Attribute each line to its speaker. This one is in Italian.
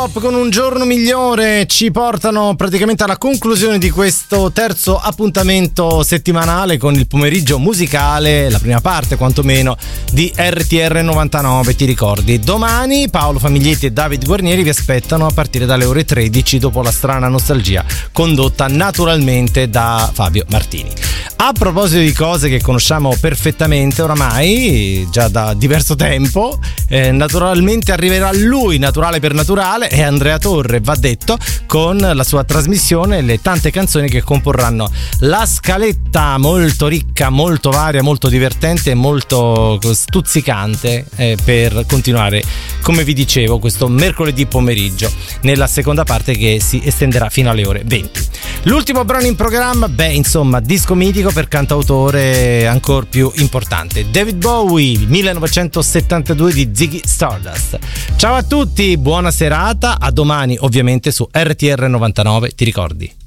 Speaker 1: Pop con Un giorno migliore ci portano praticamente alla conclusione di questo terzo appuntamento settimanale con il pomeriggio musicale, la prima parte quantomeno di RTR 99. Ti ricordi, domani Paolo Famiglietti e David Guarnieri vi aspettano a partire dalle ore 13 dopo la strana nostalgia, condotta naturalmente da Fabio Martini. A proposito di cose che conosciamo perfettamente oramai già da diverso tempo, naturalmente arriverà lui, naturale per naturale, e Andrea Torre, va detto, con la sua trasmissione e le tante canzoni che comporranno la scaletta molto ricca, molto varia, molto divertente e molto stuzzicante per continuare, come vi dicevo, questo mercoledì pomeriggio nella seconda parte che si estenderà fino alle ore 20. L'ultimo brano in programma, insomma, disco mitico per cantautore ancora più importante, David Bowie, 1972 di Ziggy Stardust. Ciao a tutti, buona serata, a domani ovviamente su RTR 99, ti ricordi?